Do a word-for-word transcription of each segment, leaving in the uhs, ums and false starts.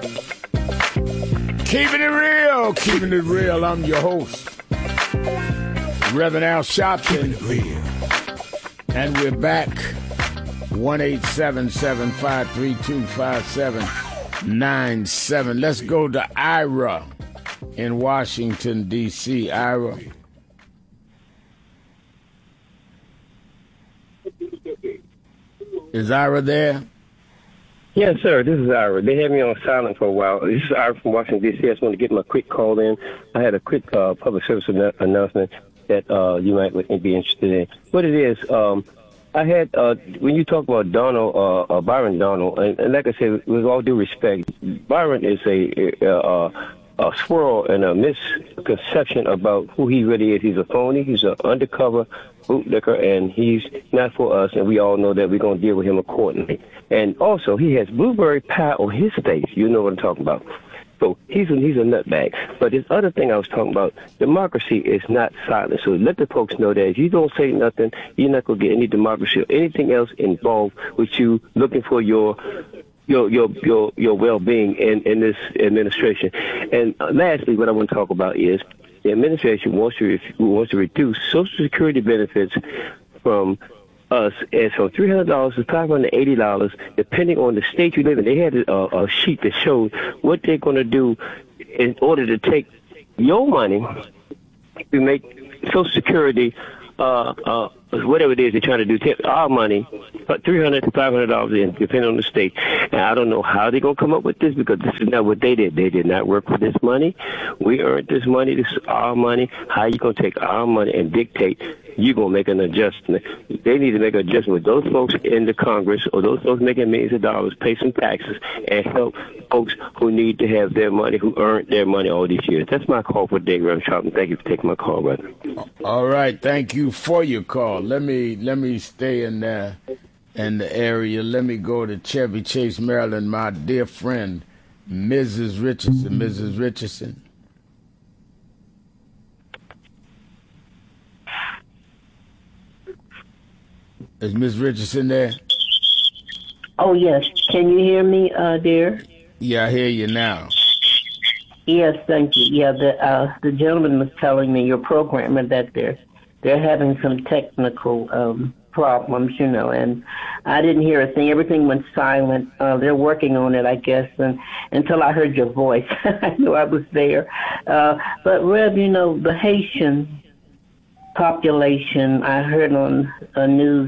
Keeping it real, keeping it real. I'm your host, Reverend Al Sharpton. And we're back. one eight seven seven, five three two, five seven nine seven. Let's go to Ira in Washington, D C Ira. Is Ira there? Yes, sir. This is Ira. They had me on silent for a while. This is Ira from Washington, D C I just want to get my quick call in. I had a quick uh, public service an- announcement that uh, you might be interested in. What it is, um, I had, uh, when you talk about Donald, uh, uh, Byron Donald, and, and like I said, with all due respect, Byron is a, a, a, a swirl and a misconception about who he really is. He's a phony. He's an undercover bootlicker, and he's not for us, and we all know that we're going to deal with him accordingly. And also, he has blueberry pie on his face. You know what I'm talking about. So he's a, he's a nutbag. But this other thing I was talking about, democracy is not silent. So let the folks know that if you don't say nothing, you're not going to get any democracy or anything else involved with you looking for your your your your, your well-being in, in this administration. And uh, lastly, what I want to talk about is the administration wants to wants to reduce Social Security benefits from us as from three hundred dollars to five hundred eighty dollars, depending on the state you live in. They had a, a sheet that showed what they're going to do in order to take your money to make Social Security, uh, uh, whatever it is they're trying to do, take our money, but three hundred to five hundred dollars in, depending on the state. And I don't know how they're going to come up with this, because this is not what they did. They did not work for this money. We earned this money. This is our money. How you going to take our money and dictate you're going to make an adjustment? They need to make an adjustment with those folks in the Congress or those folks making millions of dollars, pay some taxes, and help folks who need to have their money, who earned their money all these years. That's my call for today, Reverend Sharpton. Thank you for taking my call, brother. All right. Thank you for your call. Let me let me stay in there in the area. Let me go to Chevy Chase, Maryland. My dear friend, Missus Richardson. Missus Richardson. Is Miss Richardson there? Oh, yes. Can you hear me, uh, dear? Yeah, I hear you now. Yes, thank you. Yeah, the uh, the gentleman was telling me, your programmer, that they're they're having some technical um, problems, you know, and I didn't hear a thing. Everything went silent. Uh, they're working on it, I guess, and until I heard your voice, I knew I was there. Uh, but Rev, you know, the Haitian population, I heard on a news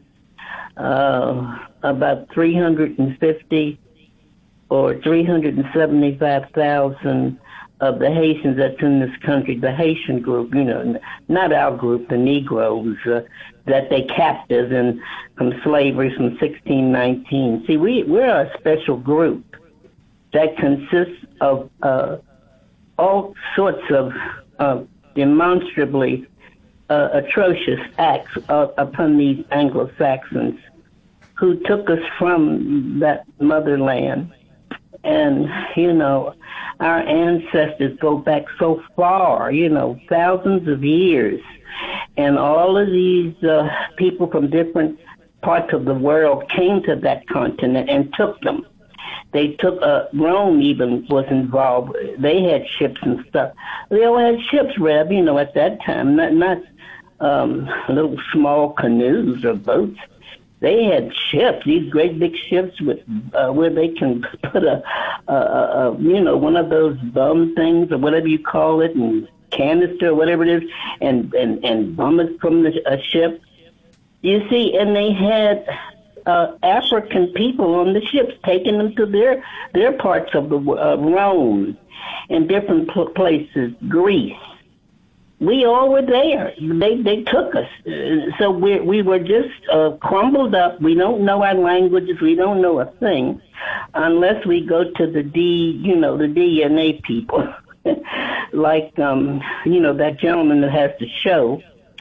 uh, about three hundred fifty or three hundred seventy-five thousand of the Haitians that's in this country, the Haitian group, you know, not our group, the Negroes, uh, that they captive in from slavery from sixteen nineteen. See, we, we're a special group that consists of uh, all sorts of uh, demonstrably uh, atrocious acts uh, upon these Anglo-Saxons who took us from that motherland. And, you know, our ancestors go back so far, you know, thousands of years. And all of these uh, people from different parts of the world came to that continent and took them. They took, uh, Rome even was involved. They had ships and stuff. They all had ships, Reb, you know, at that time, not, not um, little small canoes or boats. They had ships, these great big ships with uh, where they can put a, a, a, a, you know, one of those bum things or whatever you call it, and canister or whatever it is, and, and, and bum it from the, a ship. You see, and they had uh, African people on the ships taking them to their, their parts of the uh, Rome and different pl- places, Greece. We all were there. They they took us. So we we were just uh, crumbled up. We don't know our languages. We don't know a thing unless we go to the D, you know, the D N A people, like, um, you know, that gentleman that has the show.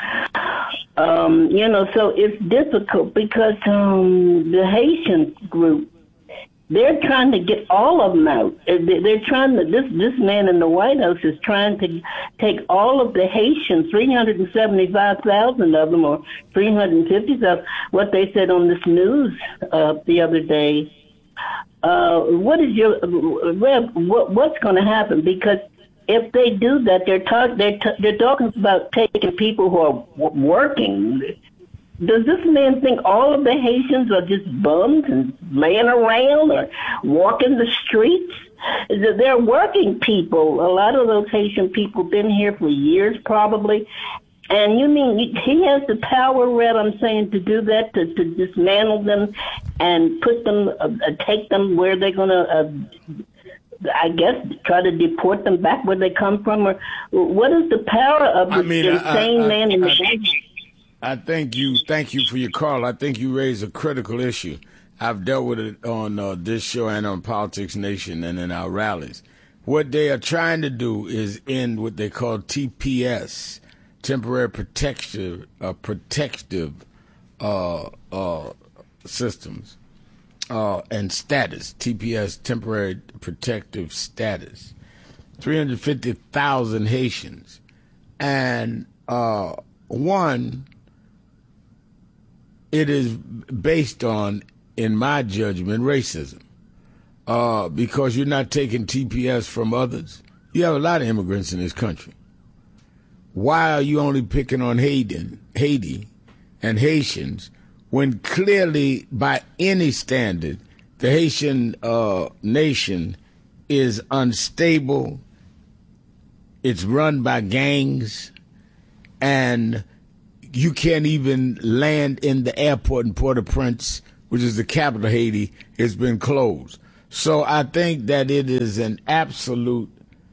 Um, you know, so it's difficult because um, the Haitian group, they're trying to get all of them out. They're trying to, this, this man in the White House is trying to take all of the Haitians, three hundred seventy-five thousand of them, or three hundred fifty thousand, what they said on this news uh, the other day, uh, what is your Rev? What, what's going to happen? Because if they do that, they're talk, they're t- they're talking about taking people who are w- working. Does this man think all of the Haitians are just bums and laying around or walking the streets? They're working people. A lot of those Haitian people been here for years, probably. And you mean he has the power, Red, I'm saying, to do that, to, to dismantle them and put them, uh, take them where they're going to, uh, I guess, try to deport them back where they come from? Or what is the power of this I mean, insane I, I, man I, in the I, I thank you. Thank you for your call. I think you raised a critical issue. I've dealt with it on uh, this show and on Politics Nation and in our rallies. What they are trying to do is end what they call T P S, temporary protective, uh, protective uh, uh, systems uh, and status. T P S, temporary protective status. three hundred fifty thousand Haitians, and uh, one. It is based on, in my judgment, racism, uh, because you're not taking T P S from others. You have a lot of immigrants in this country. Why are you only picking on Haiti, Haiti and Haitians when clearly, by any standard, the Haitian uh, nation is unstable, it's run by gangs, and you can't even land in the airport in Port-au-Prince, which is the capital of Haiti. It's been closed. So I think that it is an absolute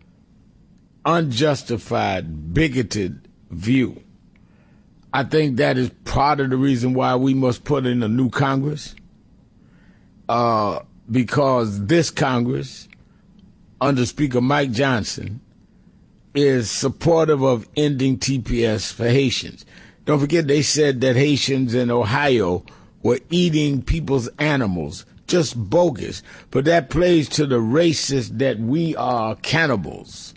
unjustified, bigoted view. I think that is part of the reason why we must put in a new Congress, uh, because this Congress, under Speaker Mike Johnson, is supportive of ending T P S for Haitians. Don't forget, they said that Haitians in Ohio were eating people's animals. Just bogus. But that plays to the racist that we are cannibals.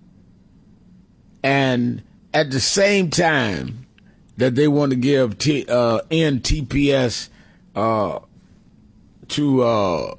And at the same time that they want to give T, uh, end T P S uh, to uh,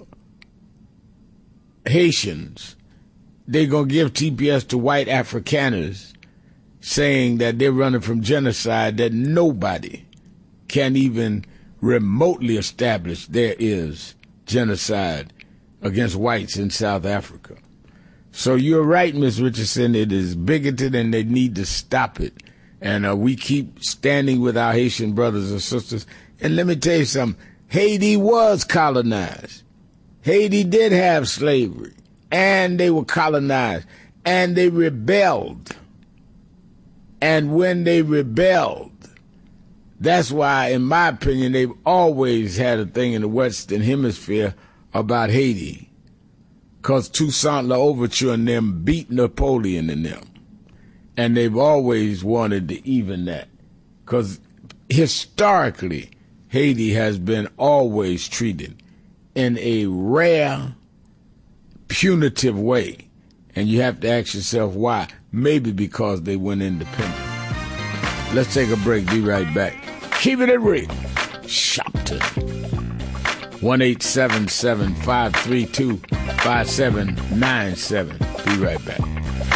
Haitians, they're going to give T P S to white Afrikaners, saying that they're running from genocide that nobody can even remotely establish there is genocide against whites in South Africa. So you're right, Miz Richardson. It is bigoted and they need to stop it. And uh, we keep standing with our Haitian brothers and sisters. And let me tell you something. Haiti was colonized. Haiti did have slavery. And they were colonized. And they rebelled. And when they rebelled, that's why, in my opinion, they've always had a thing in the Western Hemisphere about Haiti. Because Toussaint L'Ouverture and them beat Napoleon and them. And they've always wanted to even that. Because historically, Haiti has been always treated in a rare, punitive way. And you have to ask yourself why. Maybe because they went independent. Let's take a break. Be right back. Keeping it real. Shopton. one eight seven seven, five three two, five seven nine seven. Be right back.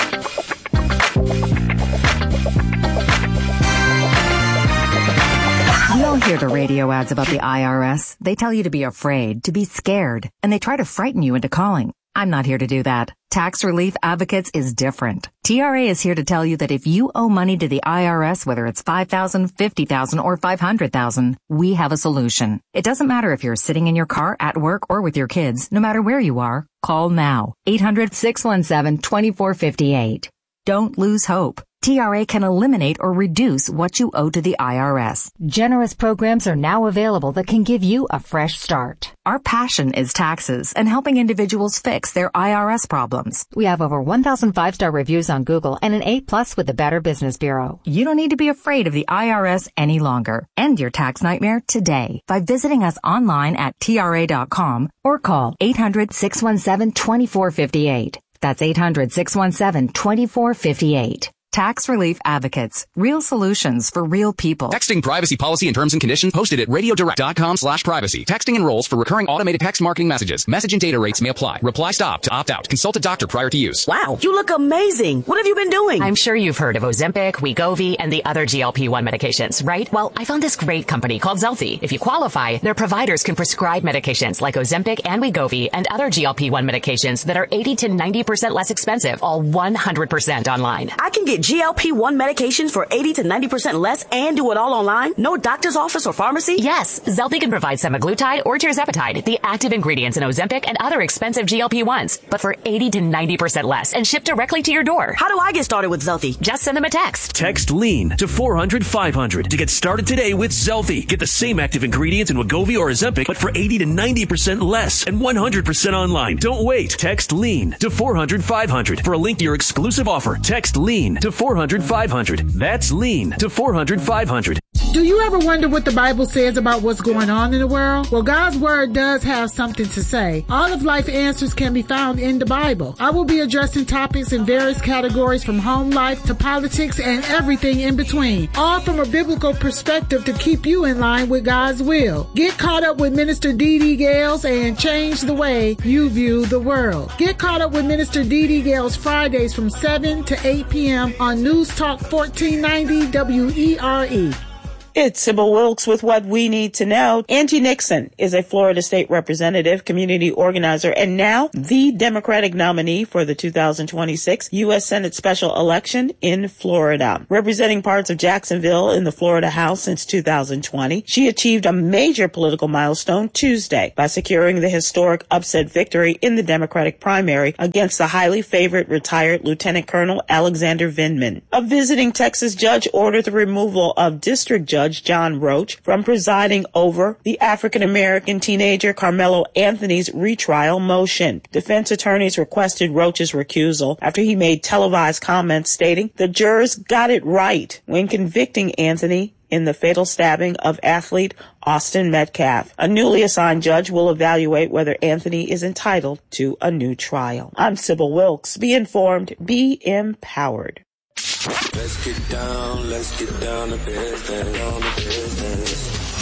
You don't hear the radio ads about the I R S. They tell you to be afraid, to be scared, and they try to frighten you into calling. I'm not here to do that. Tax Relief Advocates is different. T R A is here to tell you that if you owe money to the I R S, whether it's five thousand dollars, fifty thousand dollars, or five hundred thousand dollars, we have a solution. It doesn't matter if you're sitting in your car, at work, or with your kids. No matter where you are, call now. eight hundred, six one seven, two four five eight. Don't lose hope. T R A can eliminate or reduce what you owe to the I R S. Generous programs are now available that can give you a fresh start. Our passion is taxes and helping individuals fix their I R S problems. We have over one thousand five-star reviews on Google and an A plus with the Better Business Bureau. You don't need to be afraid of the I R S any longer. End your tax nightmare today by visiting us online at T R A dot com or call eight hundred, six one seven, two four five eight. That's eight hundred, six one seven, two four five eight. Tax Relief Advocates. Real solutions for real people. Texting privacy policy and terms and conditions posted at radiodirect.com slash privacy. Texting enrolls for recurring automated text marketing messages. Message and data rates may apply. Reply stop to opt out. Consult a doctor prior to use. Wow, you look amazing. What have you been doing? I'm sure you've heard of Ozempic, Wegovy, and the other G L P one medications, right? Well, I found this great company called Zelfie. If you qualify, their providers can prescribe medications like Ozempic and Wegovy and other G L P one medications that are eighty to ninety percent less expensive, all one hundred percent online. I can get G L P one medications for eighty to ninety percent less and do it all online? No doctor's office or pharmacy? Yes, Zelfie can provide semaglutide or tirzepatide, the active ingredients in Ozempic and other expensive G L P ones, but for eighty to ninety percent less and shipped directly to your door. How do I get started with Zelfie? Just send them a text. Text LEAN to four hundred five hundred to get started today with Zelfie. Get the same active ingredients in Wegovy or Ozempic, but for eighty to ninety percent less and one hundred percent online. Don't wait. Text LEAN to four hundred five hundred for a link to your exclusive offer. Text LEAN to four hundred five hundred. That's LEAN to four hundred five hundred. Do you ever wonder what the Bible says about what's going on in the world? Well, God's Word does have something to say. All of life answers can be found in the Bible. I will be addressing topics in various categories from home life to politics and everything in between, all from a biblical perspective to keep you in line with God's will. Get caught up with Minister Dee Dee Gales and change the way you view the world. Get caught up with Minister Dee Dee Gales Fridays from seven to eight p.m. on News Talk fourteen ninety W E R E. It's Sybil Wilkes with what we need to know. Angie Nixon is a Florida state representative, community organizer, and now the Democratic nominee for the two thousand twenty-six U S Senate special election in Florida. Representing parts of Jacksonville in the Florida House since two thousand twenty, she achieved a major political milestone Tuesday by securing the historic upset victory in the Democratic primary against the highly favored retired Lieutenant Colonel Alexander Vindman. A visiting Texas judge ordered the removal of District Judge John Roach from presiding over the African-American teenager Carmelo Anthony's retrial motion. Defense attorneys requested Roach's recusal after he made televised comments stating the jurors got it right when convicting Anthony in the fatal stabbing of athlete Austin Metcalf. A newly assigned judge will evaluate whether Anthony is entitled to a new trial. I'm Sybil Wilkes. Be informed, be empowered. Let's get down, let's get down to business, down to business.